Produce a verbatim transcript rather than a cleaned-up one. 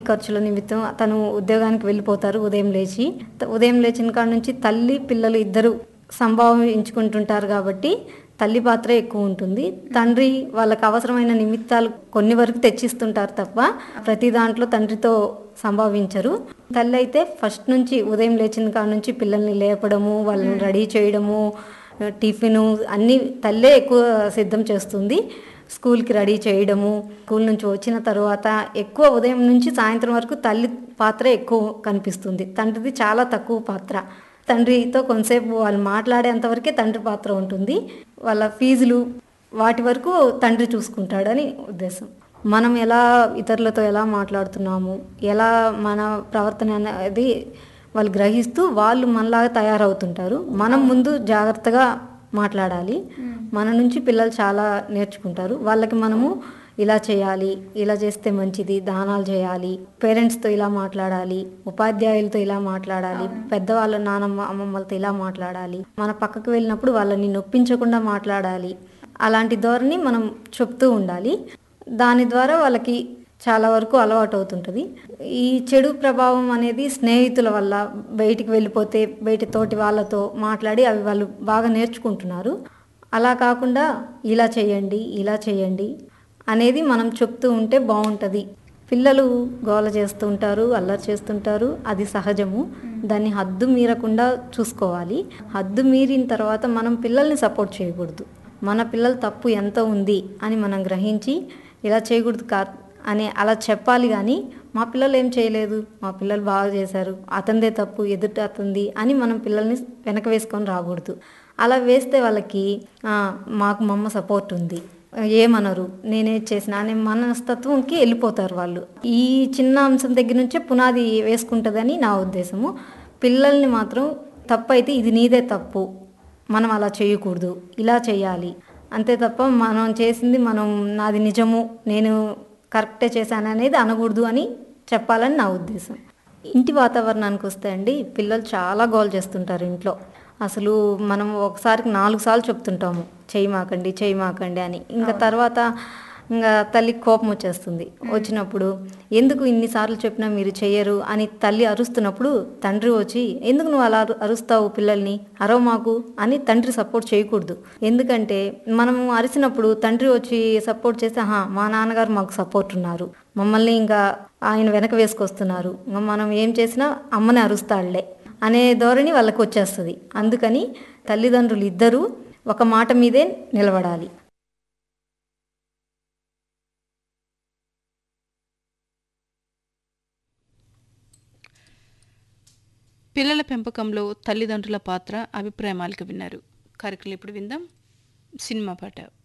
ఖర్చుల నిమిత్తం తను ఉద్యోగానికి వెళ్ళిపోతారు. ఉదయం లేచి ఉదయం లేచిన కాడ నుంచి తల్లి పిల్లలు ఇద్దరు సంభావించుకుంటుంటారు కాబట్టి తల్లి పాత్ర ఎక్కువ ఉంటుంది. తండ్రి వాళ్ళకి అవసరమైన నిమిత్తాలు కొన్ని వరకు తెచ్చిస్తుంటారు తప్ప ప్రతి దాంట్లో తండ్రితో సంభావించరు. తల్లి అయితే ఫస్ట్ నుంచి ఉదయం లేచిన కాడ నుంచి పిల్లల్ని లేపడము, వాళ్ళని రెడీ చేయడము, టిఫిను అన్నీ తల్లే ఎక్కువ సిద్ధం చేస్తుంది. స్కూల్కి రెడీ చేయడము, స్కూల్ నుంచి వచ్చిన తర్వాత ఎక్కువ ఉదయం నుంచి సాయంత్రం వరకు తల్లి పాత్ర ఎక్కువ కనిపిస్తుంది. తండ్రిది చాలా తక్కువ పాత్ర. తండ్రితో కొంతసేపు వాళ్ళు మాట్లాడేంతవరకే తండ్రి పాత్ర ఉంటుంది. వాళ్ళ ఫీజులు వాటి వరకు తండ్రి చూసుకుంటాడని ఉద్దేశం. మనం ఎలా ఇతరులతో ఎలా మాట్లాడుతున్నాము, ఎలా మన ప్రవర్తన అనేది వాళ్ళు గ్రహిస్తూ వాళ్ళు మనలాగా తయారవుతుంటారు. మనం ముందు జాగ్రత్తగా మాట్లాడాలి. మన నుంచి పిల్లలు చాలా నేర్చుకుంటారు. వాళ్ళకి మనము ఇలా చేయాలి, ఇలా చేస్తే మంచిది, దానాలు చేయాలి, పేరెంట్స్తో ఇలా మాట్లాడాలి, ఉపాధ్యాయులతో ఇలా మాట్లాడాలి, పెద్దవాళ్ళ నానమ్మ అమ్మమ్మలతో ఇలా మాట్లాడాలి, మన పక్కకు వెళ్ళినప్పుడు వాళ్ళని నొప్పించకుండా మాట్లాడాలి. అలాంటి ధోరణి మనం చెప్తూ ఉండాలి. దాని ద్వారా వాళ్ళకి చాలా వరకు అలవాటు అవుతుంటుంది. ఈ చెడు ప్రభావం అనేది స్నేహితుల వల్ల బయటికి వెళ్ళిపోతే బయట తోటి వాళ్ళతో మాట్లాడి అవి వాళ్ళు బాగా నేర్చుకుంటున్నారు. అలా కాకుండా ఇలా చేయండి, ఇలా చేయండి అనేది మనం చెప్తూ ఉంటే బాగుంటుంది. పిల్లలు గోల చేస్తూ ఉంటారు, అల్లరి చేస్తుంటారు, అది సహజము. దాన్ని హద్దు మీరకుండా చూసుకోవాలి. హద్దు మీరిన తర్వాత మనం పిల్లల్ని సపోర్ట్ చేయకూడదు. మన పిల్లల తప్పు ఎంత ఉంది అని మనం గ్రహించి ఇలా చేయకూడదు కా అని అలా చెప్పాలి. కానీ మా పిల్లలు ఏం చేయలేదు, మా పిల్లలు బాగా చేశారు, అతందే తప్పు, ఎదుట అతంది అని మనం పిల్లల్ని వెనక వేసుకొని రాకూడదు. అలా వేస్తే వాళ్ళకి మాకు మా అమ్మ సపోర్ట్ ఉంది, ఏమనరు, నేనే చేసిన అనే మనస్తత్వంకి వెళ్ళిపోతారు వాళ్ళు. ఈ చిన్న అంశం దగ్గర నుంచే పునాది వేసుకుంటుందని నా ఉద్దేశము. పిల్లల్ని మాత్రం తప్పు అయితే ఇది నీదే తప్పు, మనం అలా చేయకూడదు, ఇలా చేయాలి, అంతే తప్ప మనం చేసింది మనం నాది నిజము, నేను కరెక్టే చేశాను అనేది అనకూడదు అని చెప్పాలని నా ఉద్దేశం. ఇంటి వాతావరణానికి వస్తే అండి, పిల్లలు చాలా గోల్ చేస్తుంటారు ఇంట్లో. అసలు మనం ఒకసారికి నాలుగు సార్లు చెప్తుంటాము చేయమాకండి చేయమాకండి అని. ఇంకా తర్వాత ఇంకా తల్లికి కోపం వచ్చేస్తుంది. వచ్చినప్పుడు ఎందుకు ఇన్నిసార్లు చెప్పినా మీరు చెయ్యరు అని తల్లి అరుస్తున్నప్పుడు తండ్రి వచ్చి ఎందుకు నువ్వు అలా అరుస్తావు పిల్లల్ని, అరవ మాకు అని తండ్రి సపోర్ట్ చేయకూడదు. ఎందుకంటే మనము అరిసినప్పుడు తండ్రి వచ్చి సపోర్ట్ చేస్తే ఆహా మా నాన్నగారు మాకు సపోర్ట్ ఉన్నారు, మమ్మల్ని ఇంకా ఆయన వెనక వేసుకొస్తున్నారు, మనం ఏం చేసినా అమ్మని అరుస్తాడులే అనే ధోరణి వాళ్ళకి వచ్చేస్తుంది. అందుకని తల్లిదండ్రులు ఇద్దరూ ఒక మాట మీదే నిలబడాలి. పిల్లల పెంపకంలో తల్లిదండ్రుల పాత్ర అభిప్రాయాలకు విన్నారు. కార్యక్రమం ఇప్పుడు విందాం సినిమా పాట.